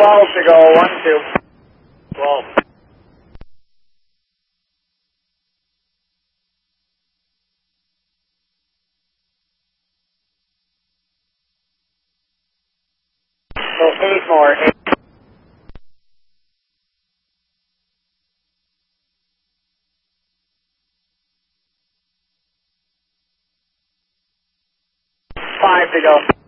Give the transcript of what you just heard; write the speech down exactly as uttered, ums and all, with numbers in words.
twelve to go, one, two. twelve. So eight more, eight. Five to go.